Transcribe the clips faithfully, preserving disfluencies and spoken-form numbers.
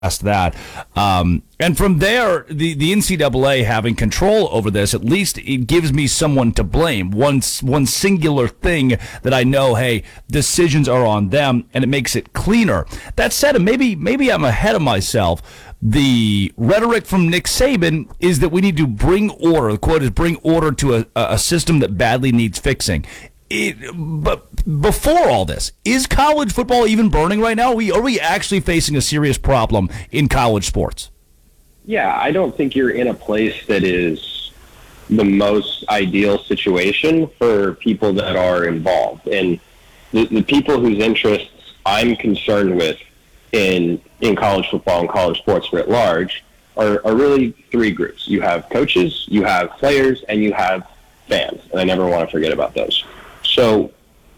that. Um, and from there, the, the N C double A having control over this, at least it gives me someone to blame. One, one singular thing that I know, hey, decisions are on them, and it makes it cleaner. That said, and maybe, maybe I'm ahead of myself, the rhetoric from Nick Saban is that we need to bring order. The quote is, bring order to a, a system that badly needs fixing. It, but before all this, is college football even burning right now? Are we, are we actually facing a serious problem in college sports? Yeah, I don't think you're in a place that is the most ideal situation for people that are involved. And the, the people whose interests I'm concerned with in in college football and college sports writ large are, are really three groups. You have coaches, you have players, and you have fans. And I never want to forget about those. So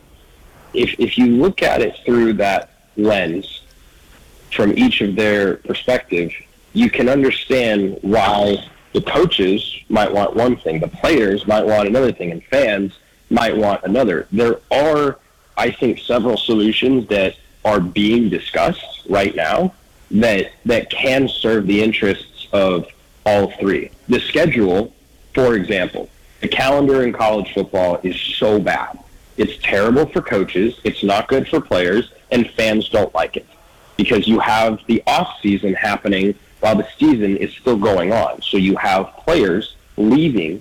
if if you look at it through that lens from each of their perspective, you can understand why the coaches might want one thing, the players might want another thing, and fans might want another. There are, I think, several solutions that are being discussed right now that that can serve the interests of all three. The schedule, for example, the calendar in college football is so bad. It's terrible for coaches, it's not good for players, and fans don't like it because you have the off season happening while the season is still going on. So you have players leaving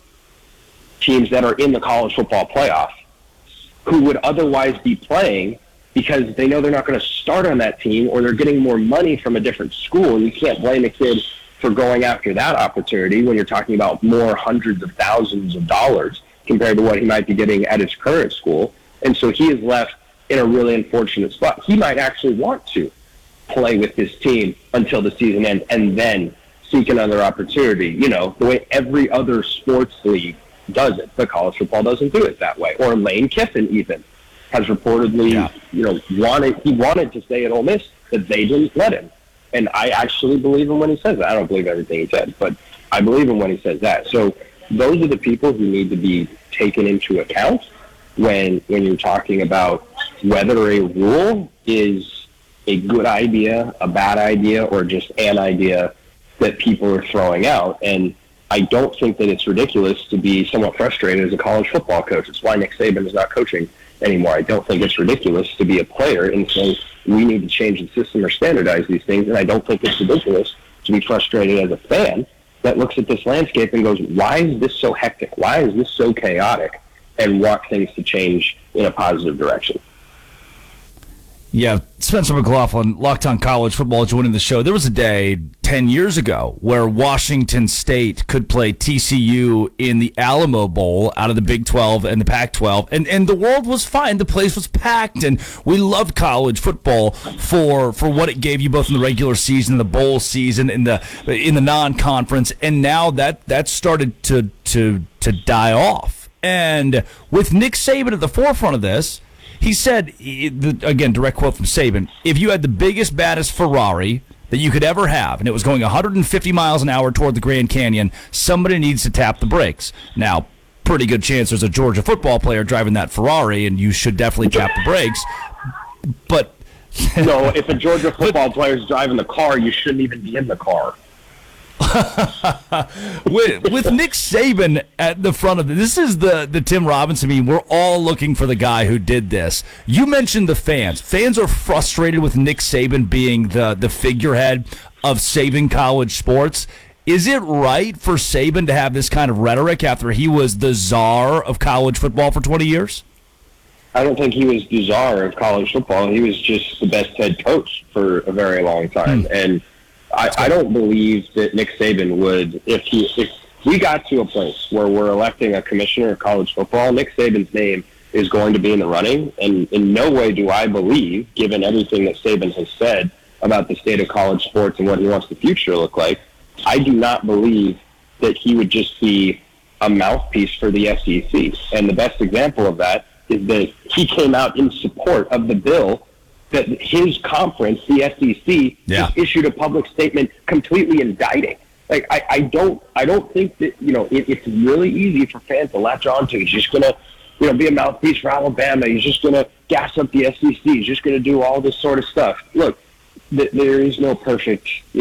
teams that are in the college football playoff who would otherwise be playing because they know they're not going to start on that team, or they're getting more money from a different school. And you can't blame a kid for going after that opportunity when you're talking about more hundreds of thousands of dollars compared to what he might be getting at his current school. And so he is left in a really unfortunate spot. He might actually want to play with his team until the season ends and then seek another opportunity, you know, the way every other sports league does it. But college football doesn't do it that way. Or Lane Kiffin even has reportedly, yeah. you know, wanted he wanted to stay at Ole Miss, but they didn't let him. And I actually believe him when he says that. I don't believe everything he said, but I believe him when he says that. So those are the people who need to be taken into account when when you're talking about whether a rule is a good idea, a bad idea, or just an idea that people are throwing out. And I don't think that it's ridiculous to be somewhat frustrated as a college football coach. It's why Nick Saban is not coaching anymore. I don't think it's ridiculous to be a player and say we need to change the system or standardize these things. And I don't think it's ridiculous to be frustrated as a fan that looks at this landscape and goes, why is this so hectic? Why is this so chaotic? And want things to change in a positive direction. Yeah, Spencer McLaughlin, Locked On College Football, joining the show. There was a day ten years ago where Washington State could play T C U in the Alamo Bowl out of the Big twelve and the Pac twelve, and, and the world was fine. The place was packed, and we loved college football for for what it gave you both in the regular season, the bowl season, in the in the non-conference, and now that that started to to to die off. And with Nick Saban at the forefront of this, he said, again, direct quote from Saban, if you had the biggest, baddest Ferrari that you could ever have, and it was going one hundred fifty miles an hour toward the Grand Canyon, somebody needs to tap the brakes. Now, pretty good chance there's a Georgia football player driving that Ferrari, and you should definitely tap the brakes. But no, if a Georgia football player is driving the car, you shouldn't even be in the car. with, with Nick Saban at the front of it, this is the, the Tim Robinson. I mean, we're all looking for the guy who did this. You mentioned the fans. Fans are frustrated with Nick Saban being the, the figurehead of saving college sports. Is it right for Saban to have this kind of rhetoric after he was the czar of college football for twenty years? I don't think he was the czar of college football. He was just the best head coach for a very long time. Hmm. And I, I don't believe that Nick Saban would, if he if we got to a place where we're electing a commissioner of college football, Nick Saban's name is going to be in the running. And in no way do I believe, given everything that Saban has said about the state of college sports and what he wants the future to look like, I do not believe that he would just be a mouthpiece for the S E C. And the best example of that is that he came out in support of the bill that his conference, the S E C, yeah. just issued a public statement completely indicting. Like, I, I don't, I don't think that, you know, it, it's really easy for fans to latch on to. He's just gonna, you know, be a mouthpiece for Alabama. He's just gonna gas up the S E C. He's just gonna do all this sort of stuff. Look, th- there is no perfect